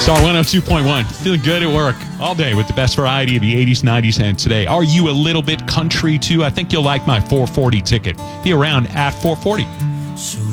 Star 102.1. Feeling good at work all day with the best variety of the 80s, 90s, and today. Are you a little bit country too? I think you'll like my 440 ticket. Be around at 440.